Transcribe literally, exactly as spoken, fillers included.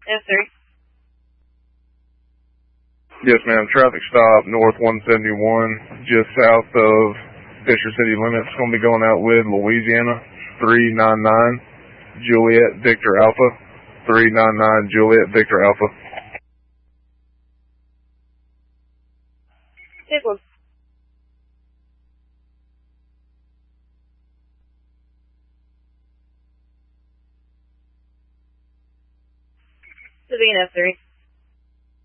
F three. Yes, ma'am. Traffic stop north one seventy-one, just south of Fisher City limits. Going to be going out with Louisiana three nine nine Juliet Victor Alpha. three nine nine Juliet Victor Alpha. Take one. Sabine F three.